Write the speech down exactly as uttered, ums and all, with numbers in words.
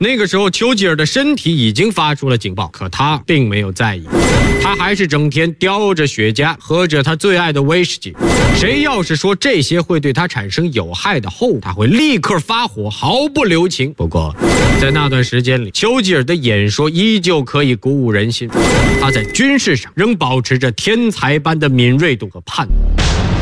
那个时候，丘吉尔的身体已经发出了警报，可他并没有在意，他还是整天叼着雪茄，喝着他最爱的威士忌。谁要是说这些会对他产生有害的后果，他会立刻发火，毫不留情。不过，在那段时间里，丘吉尔的演说依旧可以鼓舞人心，他在军事上仍保持着天才般的敏锐度和判断。